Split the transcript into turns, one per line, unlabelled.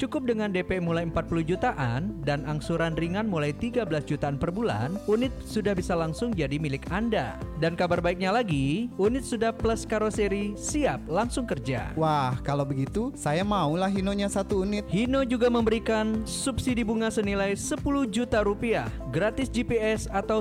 Cukup dengan DP mulai 40 jutaan dan angsuran ringan mulai 13 jutaan per bulan, unit sudah bisa langsung jadi milik Anda. Dan kabar baiknya lagi, unit sudah plus karoseri, siap langsung kerja.
Wah, kalau begitu saya maulah Hinonya 1 unit.
Hino juga memberikan subsidi bunga senilai 10 juta rupiah, gratis GPS atau